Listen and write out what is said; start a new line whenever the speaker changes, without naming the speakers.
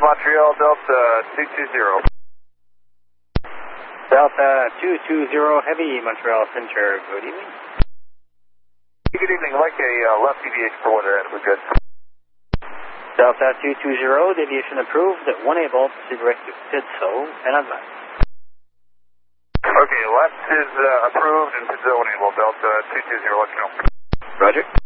Montreal, Delta 220.
Delta 220, Heavy, Montreal Center, good evening.
Good evening, like a left deviation for weather, and we're good.
Delta 220, deviation approved, 1able, proceed direct to Pitso, and advance.
Okay, left is approved, and Pitso 1able, Delta 220, let you know.
Roger.